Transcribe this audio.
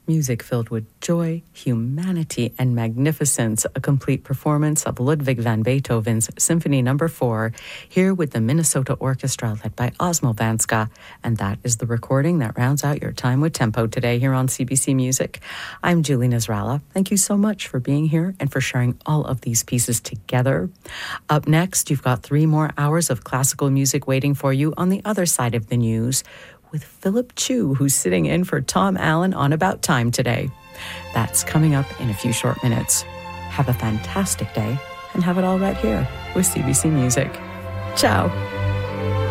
Music filled with joy, humanity, and magnificence, a complete performance of Ludwig van Beethoven's Symphony No. 4, here with the Minnesota Orchestra led by Osmo Vanska. And that is the recording that rounds out your time with Tempo today here on CBC Music. I'm Julie Nasrallah. Thank you so much for being here and for sharing all of these pieces together. Up next, you've got 3 more hours of classical music waiting for you on the other side of the news, with Philip Chu, who's sitting in for Tom Allen on About Time today. That's coming up in a few short minutes. Have a fantastic day and have it all right here with CBC Music. Ciao.